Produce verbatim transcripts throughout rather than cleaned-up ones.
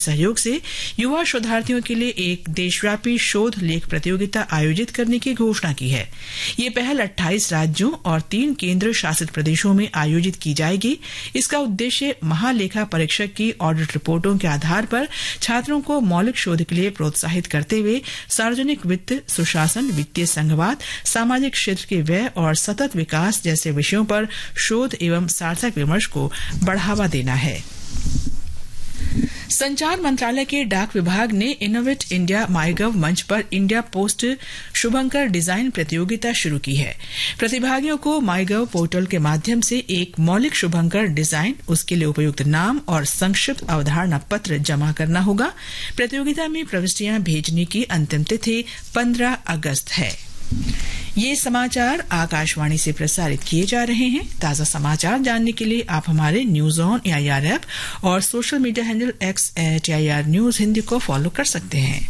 सहयोग से युवा शोधार्थियों के लिए एक देशव्यापी शोध लेख प्रतियोगिता आयोजित करने की घोषणा की है। ये पहल अट्ठाईस राज्यों और तीन केंद्र शासित प्रदेशों में आयोजित की जाएगी। इसका उद्देश्य महालेखा परीक्षक की ऑडिट रिपोर्टों के आधार पर छात्रों को मौलिक शोध के लिए प्रोत्साहित करते हुए सार्वजनिक वित्त, सुशासन, वित्तीय संघवाद, सामाजिक क्षेत्र के व्यय और सतत विकास जैसे विषयों पर शोध एवं सार्थक विमर्श को बढ़ावा देना है। संचार मंत्रालय के डाक विभाग ने इनोवेट इंडिया माईगव मंच पर इंडिया पोस्ट शुभंकर डिजाइन प्रतियोगिता शुरू की है। प्रतिभागियों को माईगव पोर्टल के माध्यम से एक मौलिक शुभंकर डिजाइन, उसके लिए उपयुक्त नाम और संक्षिप्त अवधारणा पत्र जमा करना होगा। प्रतियोगिता में प्रविष्टियां भेजने की अंतिम तिथि पंद्रह अगस्त है। ये समाचार आकाशवाणी से प्रसारित किए जा रहे हैं। ताजा समाचार जानने के लिए आप हमारे न्यूज ऑन एआईआर ऐप और social media handle x eight AIR news Hindi को फॉलो कर सकते हैं।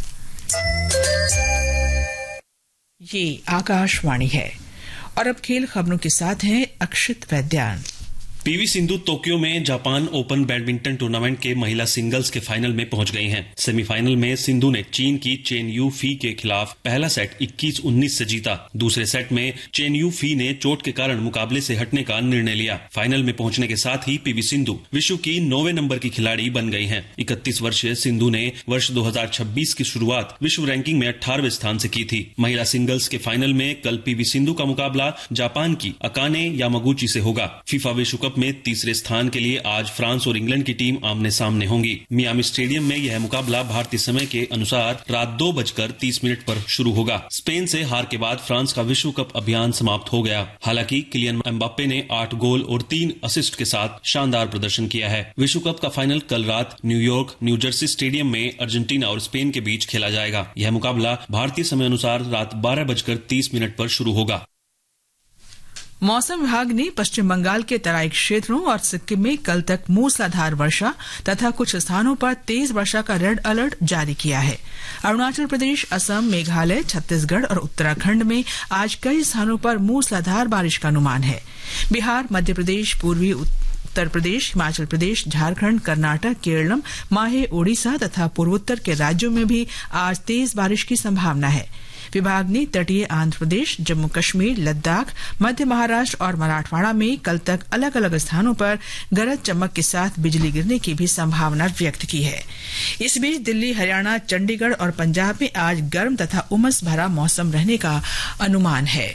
ये आकाशवाणी है और अब खेल खबरों के साथ हैं अक्षित वैद्यान। पीवी सिंधु टोक्यो में जापान ओपन बैडमिंटन टूर्नामेंट के महिला सिंगल्स के फाइनल में पहुंच गई हैं। सेमीफाइनल में सिंधु ने चीन की चेन यू फी के खिलाफ पहला सेट इक्कीस उन्नीस से जीता। दूसरे सेट में चेन यू फी ने चोट के कारण मुकाबले से हटने का निर्णय लिया। फाइनल में पहुंचने के साथ ही पीवी सिंधु विश्व की नौवें नंबर की खिलाड़ी बन गई हैं। इकतीस वर्षीय सिंधु ने वर्ष दो हजार छब्बीस की शुरुआत विश्व रैंकिंग में अठारहवें स्थान से की थी। महिला सिंगल्स के फाइनल में कल पीवी सिंधु का मुकाबला जापान की अकाने यामागुची से होगा। फीफा विश्व कप में तीसरे स्थान के लिए आज फ्रांस और इंग्लैंड की टीम आमने सामने होंगी। मियामी स्टेडियम में यह मुकाबला भारतीय समय के अनुसार रात दो बजकर तीस मिनट पर शुरू होगा। स्पेन से हार के बाद फ्रांस का विश्व कप अभियान समाप्त हो गया। हालांकि किलियन एम्बाप्पे ने आठ गोल और तीन असिस्ट के साथ शानदार प्रदर्शन किया है। विश्व कप का फाइनल कल रात न्यूयॉर्क न्यू जर्सी स्टेडियम में अर्जेंटीना और स्पेन के बीच खेला जाएगा। यह मुकाबला भारतीय समय अनुसार रात बारह बजकर तीस मिनट पर शुरू होगा। मौसम विभाग ने पश्चिम बंगाल के तराई क्षेत्रों और सिक्किम में कल तक मूसलाधार वर्षा तथा कुछ स्थानों पर तेज वर्षा का रेड अलर्ट जारी किया है। अरुणाचल प्रदेश, असम, मेघालय, छत्तीसगढ़ और उत्तराखंड में आज कई स्थानों पर मूसलाधार बारिश का अनुमान है। बिहार, मध्य प्रदेश, पूर्वी उत्तर प्रदेश, हिमाचल प्रदेश, झारखंड, कर्नाटक, केरलम, माहे, ओडिशा तथा पूर्वोत्तर के राज्यों में भी आज तेज बारिश की संभावना है। विभाग ने तटीय आंध्र प्रदेश, जम्मू कश्मीर, लद्दाख, मध्य महाराष्ट्र और मराठवाड़ा में कल तक अलग अलग स्थानों पर गरज चमक के साथ बिजली गिरने की भी संभावना व्यक्त की है। इस बीच दिल्ली, हरियाणा, चंडीगढ़ और पंजाब में आज गर्म तथा उमस भरा मौसम रहने का अनुमान है।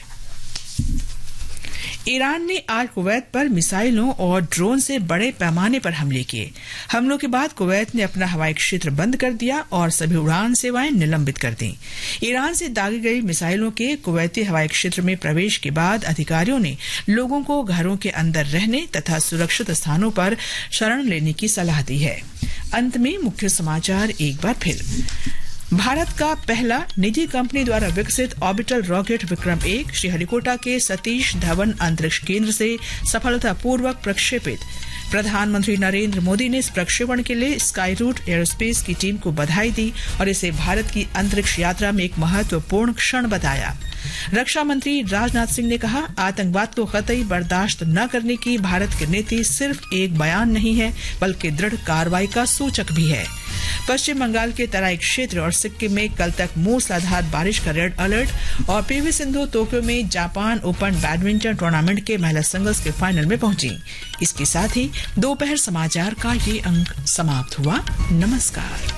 ईरान ने आज कुवैत पर मिसाइलों और ड्रोन से बड़े पैमाने पर हमले किए। हमलों के बाद कुवैत ने अपना हवाई क्षेत्र बंद कर दिया और सभी उड़ान सेवाएं निलंबित कर दी। ईरान से दागी गई मिसाइलों के कुवैती हवाई क्षेत्र में प्रवेश के बाद अधिकारियों ने लोगों को घरों के अंदर रहने तथा सुरक्षित स्थानों पर शरण लेने की सलाह दी है। अंत में मुख्य समाचार एक बार फिर। भारत का पहला निजी कंपनी द्वारा विकसित ऑर्बिटल रॉकेट विक्रम एक श्रीहरिकोटा के सतीश धवन अंतरिक्ष केंद्र से सफलतापूर्वक प्रक्षेपित। प्रधानमंत्री नरेंद्र मोदी ने इस प्रक्षेपण के लिए स्काई रूट एयरोस्पेस की टीम को बधाई दी और इसे भारत की अंतरिक्ष यात्रा में एक महत्वपूर्ण क्षण बताया। रक्षा मंत्री राजनाथ सिंह ने कहा, आतंकवाद को कतई बर्दाश्त न करने की भारत की नीति सिर्फ एक बयान नहीं है बल्कि दृढ़ कार्रवाई का सूचक भी है। पश्चिम बंगाल के तराई क्षेत्र और सिक्किम में कल तक मूसलाधार बारिश का रेड अलर्ट और पीवी सिंधु टोक्यो में जापान ओपन बैडमिंटन टूर्नामेंट के महिला सिंगल्स के फाइनल में पहुंची। इसके साथ ही दोपहर समाचार का ये अंक समाप्त हुआ। नमस्कार।